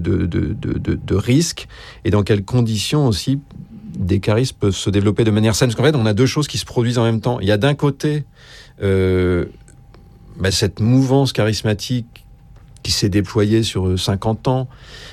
de risques et dans quelles conditions aussi des charismes peuvent se développer de manière saine. Parce qu'en fait, on a deux choses qui se produisent en même temps. Il y a d'un côté cette mouvance charismatique qui s'est déployée sur 50 ans,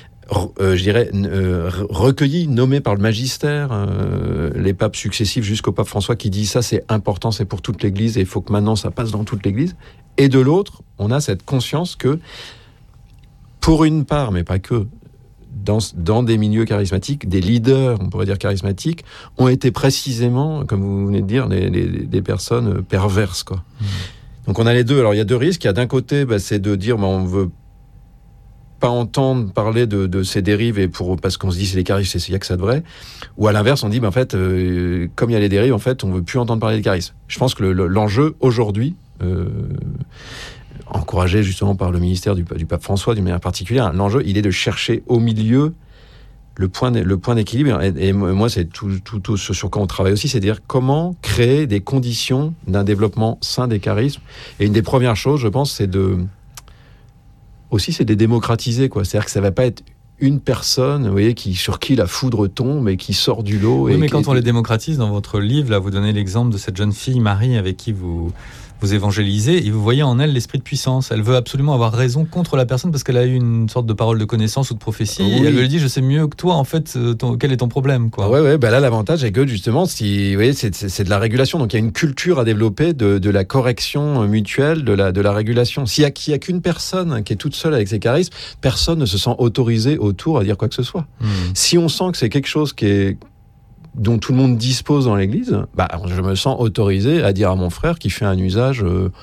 recueillie, nommée par le magistère, les papes successifs jusqu'au pape François qui dit ça c'est important, c'est pour toute l'Église et il faut que maintenant ça passe dans toute l'Église. Et de l'autre, on a cette conscience que, pour une part, mais pas que, dans des milieux charismatiques, des leaders, on pourrait dire charismatiques, ont été précisément, comme vous venez de dire, des personnes perverses, quoi. Donc on a les deux. Alors il y a deux risques. Il y a d'un côté, c'est de dire on veut pas entendre parler de ces dérives parce qu'on se dit c'est les charismes, il y a que ça de vrai. Ou à l'inverse, on dit en fait, comme il y a les dérives, en fait, on veut plus entendre parler de charisme. Je pense que l'enjeu aujourd'hui, encouragé justement par le ministère du pape François d'une manière particulière, l'enjeu il est de chercher au milieu le point d'équilibre. Et moi, c'est tout ce sur quoi on travaille aussi, c'est de dire comment créer des conditions d'un développement sain des charismes. Et une des premières choses, je pense, c'est de démocratiser, quoi. C'est-à-dire que ça va pas être une personne, vous voyez, sur qui la foudre tombe et qui sort du lot. Oui, mais quand on les démocratise, dans votre livre, là, vous donnez l'exemple de cette jeune fille, Marie, avec qui vous évangélisez, et vous voyez en elle l'esprit de puissance. Elle veut absolument avoir raison contre la personne parce qu'elle a eu une sorte de parole de connaissance ou de prophétie. Oui. Et elle lui dit, je sais mieux que toi, en fait, quel est ton problème, quoi. Ouais, là, l'avantage est que, justement, vous voyez, c'est de la régulation. Donc, il y a une culture à développer de la correction mutuelle, de la régulation. S'il y a qu'une personne qui est toute seule avec ses charismes, personne ne se sent autorisé autour à dire quoi que ce soit. Si on sent que c'est quelque chose dont tout le monde dispose dans l'Église, je me sens autorisé à dire à mon frère qui fait un usage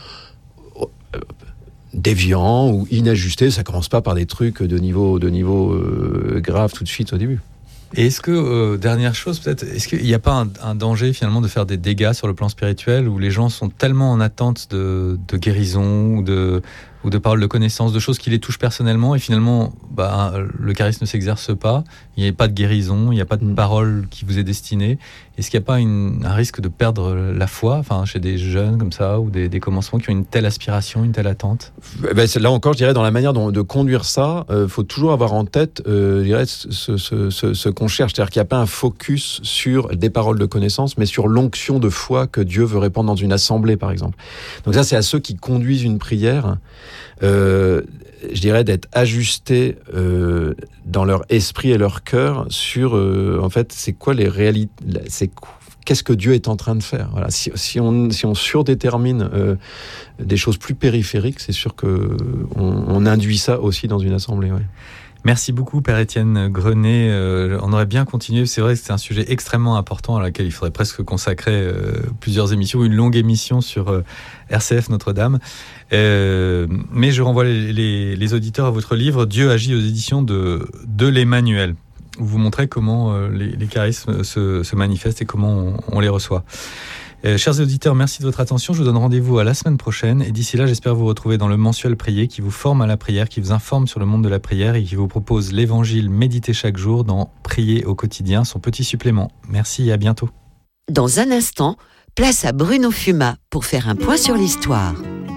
déviant ou inajusté. Ça commence pas par des trucs de niveau grave tout de suite au début. Et est-ce que, dernière chose peut-être, est-ce qu'il n'y a pas un danger finalement de faire des dégâts sur le plan spirituel où les gens sont tellement en attente de guérison ou de paroles de connaissance, de choses qui les touchent personnellement et finalement le charisme ne s'exerce pas, il n'y a pas de guérison, il n'y a pas de parole qui vous est destinée. Est-ce qu'il n'y a pas un risque de perdre la foi chez des jeunes comme ça ou des commencements qui ont une telle aspiration, une telle attente? Là encore, je dirais, dans la manière de conduire ça, faut toujours avoir en tête ce qu'on cherche. C'est-à-dire qu'il n'y a pas un focus sur des paroles de connaissance, mais sur l'onction de foi que Dieu veut répandre dans une assemblée, par exemple. Donc ça, c'est à ceux qui conduisent une prière, je dirais, d'être ajustés dans leur esprit et leur cœur sur, en fait, c'est quoi les réalités, qu'est-ce que Dieu est en train de faire. Voilà. Si on surdétermine des choses plus périphériques, c'est sûr qu'on induit ça aussi dans une assemblée. Ouais. Merci beaucoup, Père Étienne Grenet. On aurait bien continué. C'est vrai que c'est un sujet extrêmement important à laquelle il faudrait presque consacrer plusieurs émissions, une longue émission sur RCF Notre-Dame. Mais je renvoie les auditeurs à votre livre « Dieu agit » aux éditions de l'Emmanuel, où vous montrez comment les charismes se manifestent et comment on les reçoit. Chers auditeurs, merci de votre attention. Je vous donne rendez-vous à la semaine prochaine. Et d'ici là, j'espère vous retrouver dans le mensuel Prier qui vous forme à la prière, qui vous informe sur le monde de la prière et qui vous propose l'évangile médité chaque jour dans Prier au quotidien, son petit supplément. Merci et à bientôt. Dans un instant, place à Bruno Fuma pour faire un point sur l'histoire.